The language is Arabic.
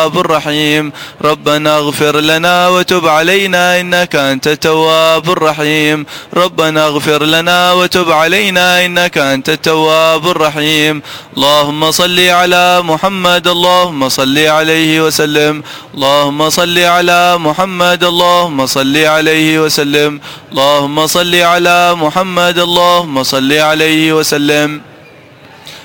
التواب الرحيم. ربنا اغفر لنا وتب علينا إنك أنت التواب الرحيم. ربنا اغفر لنا وتب علينا إنك أنت التواب الرحيم. اللهم صل على محمد، اللهم صل عليه وسلم. اللهم صل على محمد، اللهم صل عليه وسلم. اللهم صل على محمد، اللهم صل عليه وسلم.